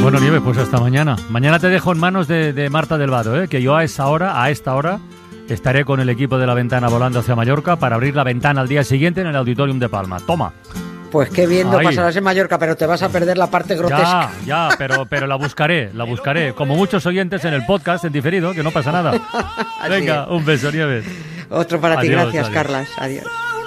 Bueno, Nieves, pues hasta mañana. Mañana te dejo en manos de Marta del Vado, que yo a esta hora, estaré con el equipo de La Ventana volando hacia Mallorca para abrir la ventana al día siguiente en el Auditorium de Palma. Toma. Pues qué bien lo pasarás en Mallorca, pero te vas a perder la parte grotesca. Ya, pero la buscaré. Como muchos oyentes en el podcast, en diferido, que no pasa nada. Venga, un beso, Nieves. Otro para ti, gracias, Carlas. Adiós.